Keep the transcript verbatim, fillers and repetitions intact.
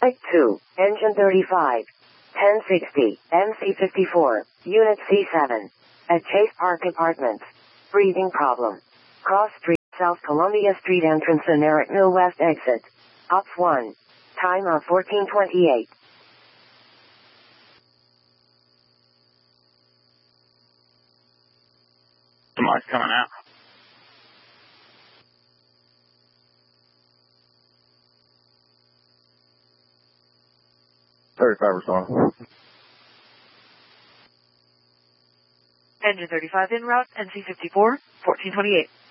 Flight two, Engine thirty-five, ten sixty, M C fifty-four, Unit C seven. At Chase Park Apartments. Breathing problem. Cross Street, South Columbia Street entrance and Merritt Mill West exit. Ops one. Time of fourteen twenty-eight. Somebody's coming out. thirty-five respond. Engine thirty-five en route, N C fifty-four, fourteen twenty-eight.